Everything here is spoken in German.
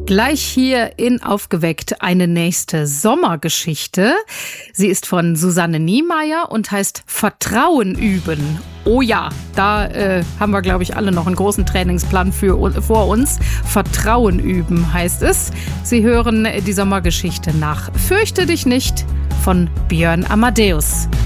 Gleich hier in Aufgeweckt eine nächste Sommergeschichte. Sie ist von Susanne Niemeyer und heißt Vertrauen üben. Oh ja, da haben wir, glaube ich, alle noch einen großen Trainingsplan vor uns. Vertrauen üben heißt es. Sie hören die Sommergeschichte nach Fürchte dich nicht von Björn Amadeus.